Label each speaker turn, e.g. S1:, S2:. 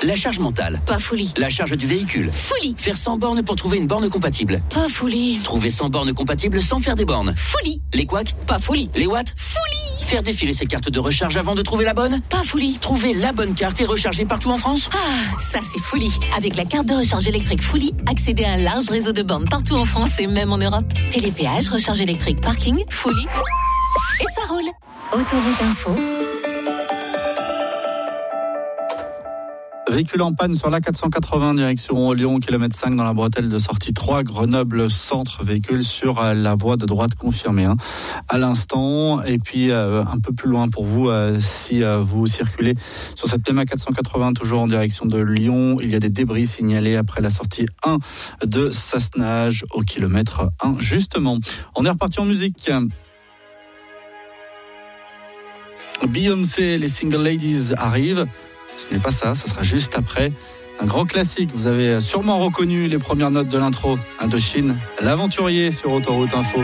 S1: La charge mentale.
S2: Pas folie.
S1: La charge du véhicule.
S2: Folie.
S1: Faire 100 bornes pour trouver une borne compatible.
S2: Pas folie.
S1: Trouver 100 bornes compatibles sans faire des bornes.
S2: Folie.
S1: Les couacs.
S2: Pas folie.
S1: Les watts.
S2: Folie.
S1: Faire défiler ses cartes de recharge avant de trouver la bonne.
S2: Pas folie.
S1: Trouver la bonne carte et recharger partout en France.
S2: Ah, ça c'est folie. Avec la carte de recharge électrique Folie, accédez à un large réseau de bornes partout en France et même en Europe. Télépéage, recharge électrique, parking, Folie. Et ça roule.
S3: Autoroute Info.
S4: Véhicule en panne sur l'A480 direction Lyon, kilomètre 5 dans la bretelle de sortie 3, Grenoble centre, véhicule sur la voie de droite confirmée à l'instant. Et puis un peu plus loin pour vous, si vous circulez sur cette même A480 toujours en direction de Lyon, il y a des débris signalés après la sortie 1 de Sassenage au kilomètre 1 justement. On est reparti en musique. Beyoncé, les Single Ladies arrivent. Ce n'est pas ça, ça sera juste après. Un grand classique, vous avez sûrement reconnu les premières notes de l'intro. Indochine, l'aventurier sur Autoroute Info.